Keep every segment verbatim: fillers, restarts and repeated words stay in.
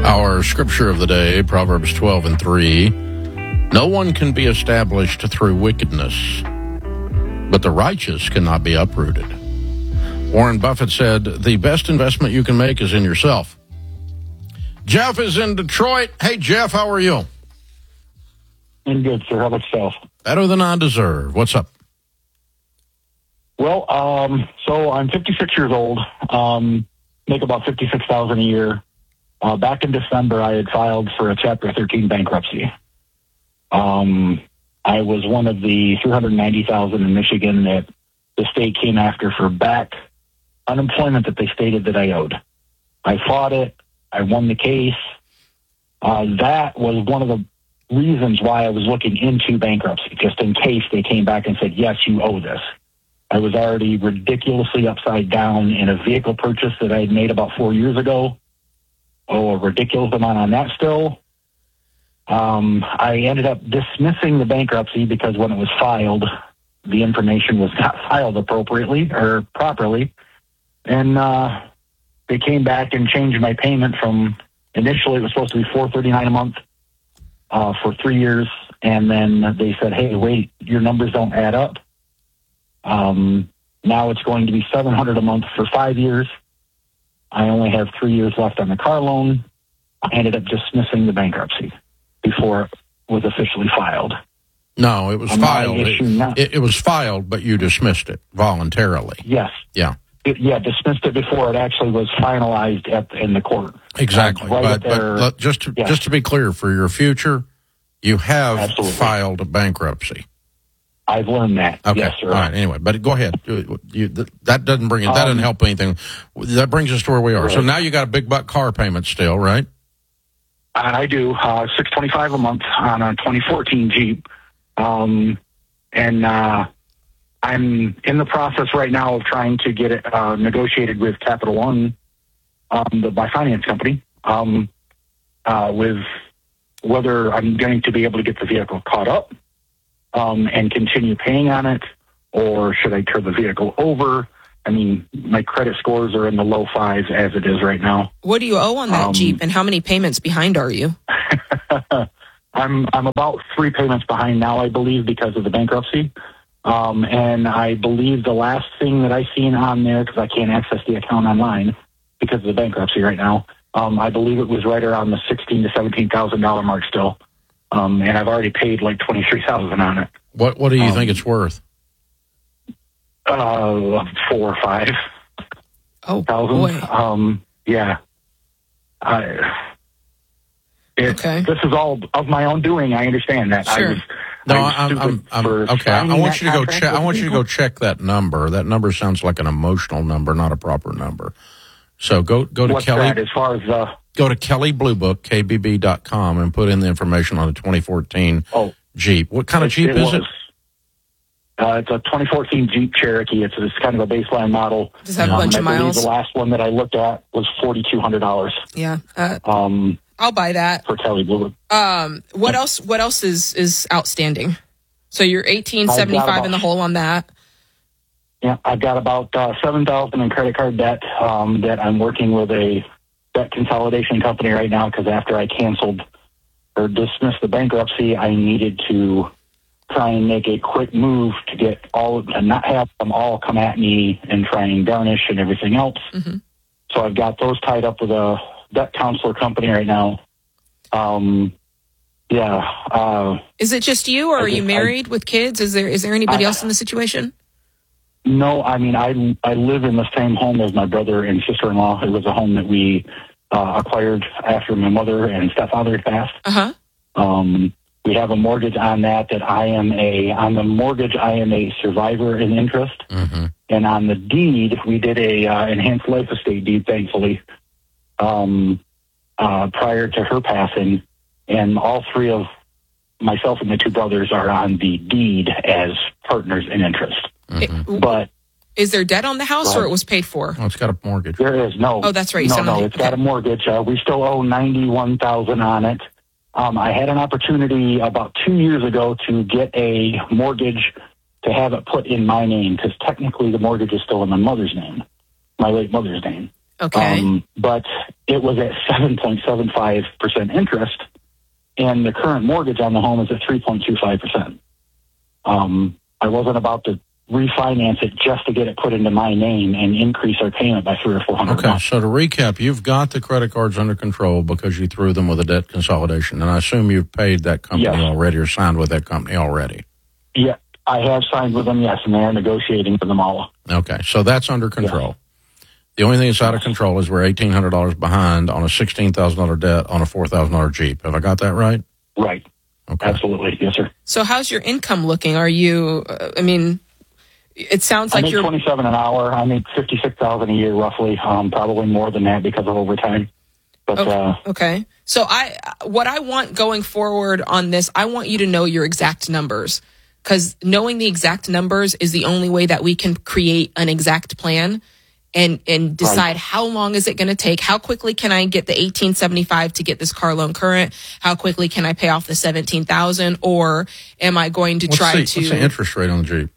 Our scripture of the day, Proverbs twelve and three. No one can be established through wickedness, but the righteous cannot be uprooted. Warren Buffett said, the best investment you can make is in yourself. Jeff is in Detroit. Hey, Jeff, how are you? I'm good, sir. How about yourself? Better than I deserve. What's up? Well, um, so I'm fifty-six years old, um, make about fifty-six thousand dollars a year. Uh, back in December, I had filed for a Chapter thirteen bankruptcy. Um, I was one of the three hundred ninety thousand in Michigan that the state came after for back unemployment that they stated that I owed. I fought it. I won the case. Uh, that was one of the reasons why I was looking into bankruptcy, just in case they came back and said, yes, you owe this. I was already ridiculously upside down in a vehicle purchase that I had made about four years ago. Oh, a ridiculous amount on that still. Um, I ended up dismissing the bankruptcy because when it was filed, the information was not filed appropriately or properly. And uh, they came back and changed my payment from initially it was supposed to be four hundred thirty-nine dollars a month uh, for three years. And then they said, hey, wait, your numbers don't add up. Um, now it's going to be seven hundred dollars a month for five years. I only have three years left on the car loan. I ended up dismissing the bankruptcy before it was officially filed. No, it was On filed. It, it, it was filed, but you dismissed it voluntarily. Yes. Yeah. It, yeah, dismissed it before it actually was finalized at in the court. Exactly. Uh, right but but let, just to, yeah. just to be clear, for your future, you have Absolutely. filed a bankruptcy. I've learned that. Okay. Yes, sir. All right. Anyway, but go ahead. You, you, that doesn't bring it. That Um, doesn't help anything. That brings us to where we are. Right. So now you got a big buck car payment still, right? I do uh, six twenty-five a month on a twenty fourteen Jeep, um, and uh, I'm in the process right now of trying to get it uh, negotiated with Capital One, um, the my finance company, um, uh, with whether I'm going to be able to get the vehicle caught up um, and continue paying on it, or should I turn the vehicle over? I mean, my credit scores are in the low fives as it is right now. What do you owe on that Um, Jeep, and how many payments behind are you? I'm I'm about three payments behind now, I believe, because of the bankruptcy. Um, and I believe the last thing that I seen on there, because I can't access the account online because of the bankruptcy right now, um, I believe it was right around the sixteen to seventeen thousand dollar mark still. Um, and I've already paid like twenty three thousand on it. What What do you um, think it's worth? Uh, four or five Oh, thousand. boy. Um, yeah. I, it, Okay. This is all of my own doing. I understand that. Sure. I was, No, I was I'm, I'm, stupid I'm for okay. I signing want you to that go contract check. I with want you to people. go check that number. That number sounds like an emotional number, not a proper number. So go go to What's Kelly. that as far as uh, Go to Kelly Blue Book, K B B dot com, and put in the information on the twenty fourteen oh, Jeep. What kind of it- Jeep it is was. it? Uh, it's a twenty fourteen Jeep Cherokee. It's, it's kind of a baseline model. Does it have a bunch I of believe miles? The last one that I looked at was forty-two hundred dollars Yeah, uh, um, I'll buy that. for Kelly Blue Book. Um, what else? What else is is outstanding? So you're eighteen seventy five in the hole on that. Yeah, I've got about uh, seven thousand in credit card debt um, that I'm working with a debt consolidation company right now because after I canceled or dismissed the bankruptcy, I needed to try and make a quick move to get all and not have them all come at me and try and garnish and everything else. Mm-hmm. So I've got those tied up with a debt counselor company right now. Um, yeah. Uh, Is it just you, or I are you just- married with kids? Is there is there anybody I- else in the situation? No, I mean, I I live in the same home as my brother and sister-in-law. It was a home that we uh, acquired after my mother and stepfather had passed. Uh huh. Um, we have a mortgage on that that I am a, on the mortgage, I am a survivor in interest. Mm-hmm. And on the deed, we did a uh, enhanced life estate deed, thankfully, um, uh, prior to her passing. And all three of myself and my two brothers are on the deed as partners in interest. Mm-hmm. But Is there debt on the house, or Right. it was paid for? Oh, it's got a mortgage. there is no. Oh, that's right. You No, said no, on it's the- got a okay. mortgage. Uh, we still owe ninety-one thousand on it. Um, I had an opportunity about two years ago to get a mortgage to have it put in my name because technically the mortgage is still in my mother's name, my late mother's name. Okay. Um, but it was at seven point seven five percent interest, and the current mortgage on the home is at three point two five percent. Um, I wasn't about to refinance it just to get it put into my name and increase our payment by three or four hundred. Okay, so to recap, you've got the credit cards under control because you threw them with a debt consolidation, and I assume you've paid that company Yes. already or signed with that company already. Yeah, I have signed with them, yes, and they're negotiating with them all. Okay, so that's under control. The only thing that's out of control is we're eighteen hundred dollars behind on a sixteen thousand dollars debt on a four thousand dollars Jeep. Have I got that right? Right. Okay. Absolutely. Yes, sir. So how's your income looking? Are you, uh, I mean, it sounds I like make you're twenty-seven an hour. I make fifty-six thousand a year, roughly. Um, probably more than that because of overtime. But okay. uh, okay. So I, what I want going forward on this, I want you to know your exact numbers, because knowing the exact numbers is the only way that we can create an exact plan and and decide Right. how long is it going to take, how quickly can I get the eighteen seventy-five to get this car loan current, how quickly can I pay off the seventeen thousand, or am I going to What's try the, to what's the interest rate on the Jeep?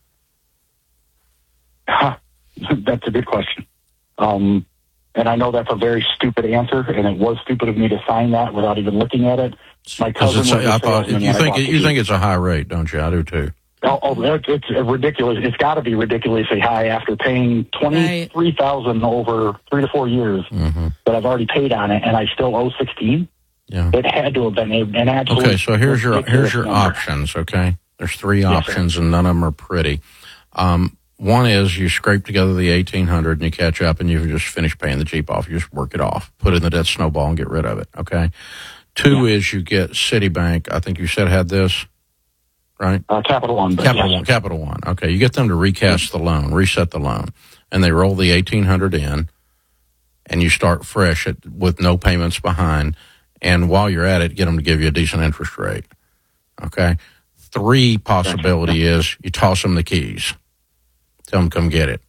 that's a good question. Um, and I know that's a very stupid answer, and it was stupid of me to sign that without even looking at it. My cousin was It's a, a I thought salesman you when I think bought it, the you Jeep. think it's a high rate, don't you? I do too. Oh, oh it, it's ridiculous. It's got to be ridiculously high after paying twenty-three thousand over three to four years Mm-hmm. that I've already paid on it, and I still owe sixteen. Yeah. It had to have been a- an absolute. Okay, so here's your ridiculous here's your number. options. Okay, there's three Yes, options, sir. and none of them are pretty. Um, one is you scrape together the eighteen hundred and you catch up, and you just finish paying the Jeep off. You just work it off, put it in the debt snowball, and get rid of it. Okay. Two Yeah. is you get Citibank. I think you said had this, right? Uh, Capital One. But Capital yes. One. Capital One. Okay, you get them to recast the loan, reset the loan, and they roll the eighteen hundred in, and you start fresh at, with no payments behind. And while you're at it, get them to give you a decent interest rate. Okay. Three possibility is you toss them the keys, tell them come get it,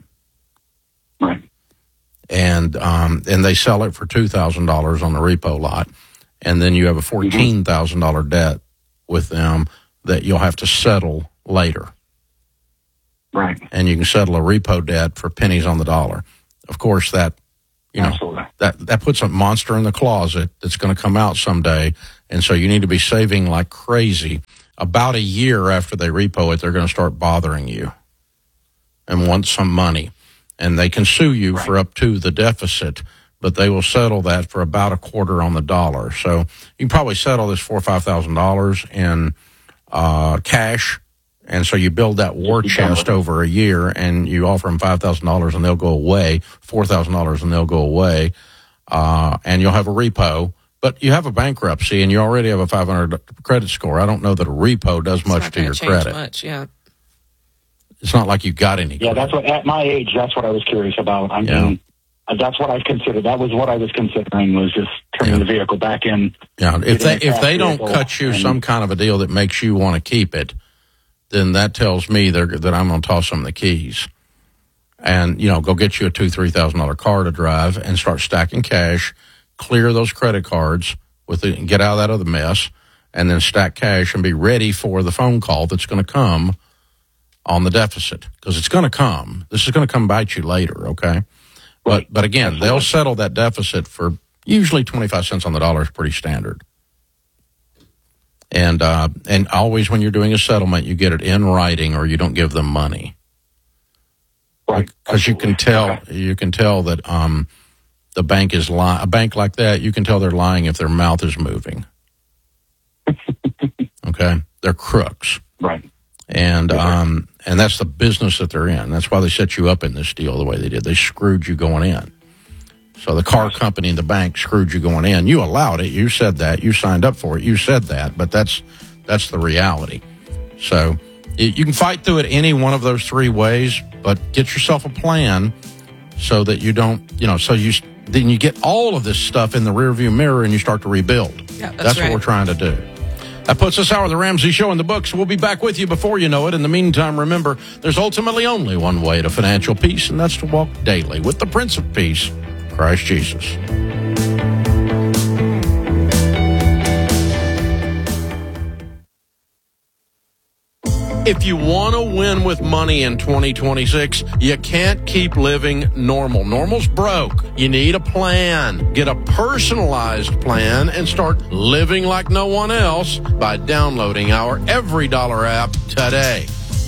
Right. and um, and they sell it for two thousand dollars on the repo lot, and then you have a fourteen thousand dollar debt with them that you'll have to settle later. Right. And you can settle a repo debt for pennies on the dollar. Of course, that you know Absolutely. that that puts a monster in the closet that's going to come out someday, and so you need to be saving like crazy. About a year after they repo it, they're going to start bothering you and want some money, and they can sue you Right. for up to the deficit, but they will settle that for about a quarter on the dollar. So you can probably settle this four or five thousand dollars in uh, cash. And so you build that war Just be done chest with it. over a year, and you offer them five thousand dollars, and they'll go away, four thousand dollars, and they'll go away, uh, and you'll have a repo. But you have a bankruptcy, and you already have a five hundred credit score. I don't know that a repo does It's much not to gonna your change credit. much, yeah. It's not like you got any Yeah, credit. that's what, at my age, that's what I was curious about. I Yeah. mean, uh, that's what I considered. That was what I was considering, was just turning Yeah. the vehicle back in. Yeah, if they Getting a if they cash don't vehicle cut you and- some kind of a deal that makes you want to keep it, then that tells me they're, that I'm going to toss them the keys, and you know, go get you a two three thousand dollar car to drive and start stacking cash, clear those credit cards with it, get out of that other mess, and then stack cash and be ready for the phone call that's going to come on the deficit, because it's going to come. This is going to come bite you later, okay? But Right. but again, Absolutely. they'll settle that deficit for usually twenty-five cents on the dollar is pretty standard. And uh, and always when you're doing a settlement, you get it in writing, or you don't give them money, Right. because you can tell Okay. you can tell that um, the bank is lying. A bank like that, you can tell they're lying if their mouth is moving. Okay, they're crooks, Right. and Yes, sir. um, and that's the business that they're in. That's why they set you up in this deal the way they did. They screwed you going in. So the car company and the bank screwed you going in. You allowed it. You said that. You signed up for it. You said that. But that's that's the reality. So it, you can fight through it any one of those three ways, but get yourself a plan so that you don't, you know, so you then you get all of this stuff in the rearview mirror and you start to rebuild. Yeah, that's what right. we're trying to do. That puts this hour of the Ramsey Show in the books. We'll be back with you before you know it. In the meantime, remember, there's ultimately only one way to financial peace, and that's to walk daily with the Prince of Peace, Christ Jesus. If you want to win with money in twenty twenty-six, you can't keep living normal. Normal's broke. You need a plan. Get a personalized plan and start living like no one else by downloading our Every Dollar app today.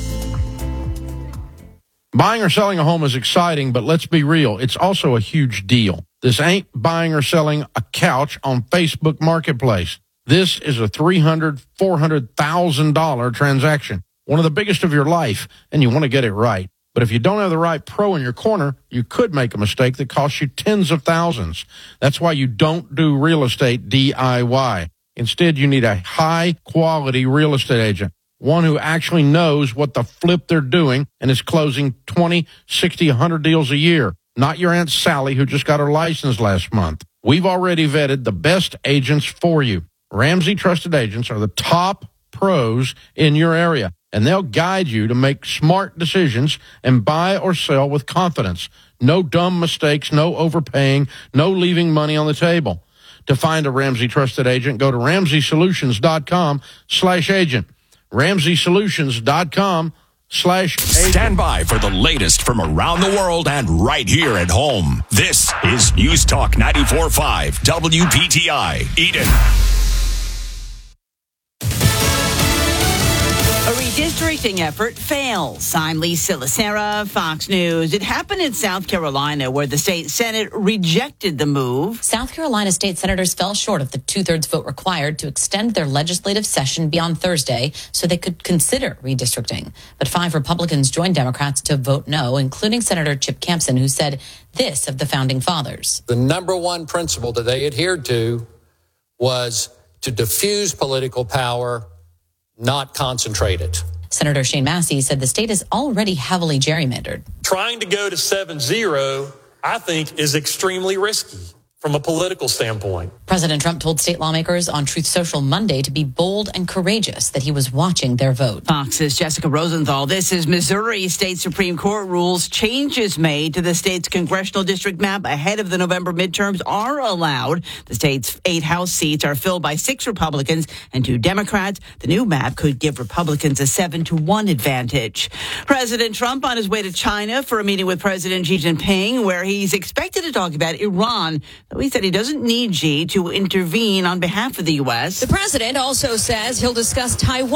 Buying or selling a home is exciting, but let's be real, it's also a huge deal. This ain't buying or selling a couch on Facebook Marketplace. This is a three hundred thousand dollars, four hundred thousand dollars transaction. One of the biggest of your life, and you want to get it right. But if you don't have the right pro in your corner, you could make a mistake that costs you tens of thousands. That's why you don't do real estate D I Y. Instead, you need a high-quality real estate agent, one who actually knows what the flip they're doing and is closing twenty, sixty, one hundred deals a year. Not your Aunt Sally who just got her license last month. We've already vetted the best agents for you. Ramsey Trusted Agents are the top pros in your area, and they'll guide you to make smart decisions and buy or sell with confidence. No dumb mistakes, no overpaying, no leaving money on the table. To find a Ramsey Trusted Agent, go to ramsey solutions dot com slash agent. ramsey solutions dot com slash agent. Stand by for the latest from around the world and right here at home. This is News Talk ninety-four point five W P T I, Eden. A redistricting effort fails. I'm Lisa Lacera, Fox News. It happened in South Carolina where the state Senate rejected the move. South Carolina state senators fell short of the two-thirds vote required to extend their legislative session beyond Thursday so they could consider redistricting. But five Republicans joined Democrats to vote no, including Senator Chip Campson, who said this of the Founding Fathers. The number one principle that they adhered to was to diffuse political power, not concentrate it. Senator Shane Massey said the state is already heavily gerrymandered. Trying to go to seven zero, I think, is extremely risky from a political standpoint. President Trump told state lawmakers on Truth Social Monday to be bold and courageous, that he was watching their vote. Fox's Jessica Rosenthal. This is Missouri State Supreme Court rules. Changes made to the state's congressional district map ahead of the November midterms are allowed. The state's eight House seats are filled by six Republicans and two Democrats. The new map could give Republicans a seven to one advantage. President Trump on his way to China for a meeting with President Xi Jinping, where he's expected to talk about Iran. Though he said he doesn't need Xi to intervene on behalf of the U S. The president also says he'll discuss Taiwan.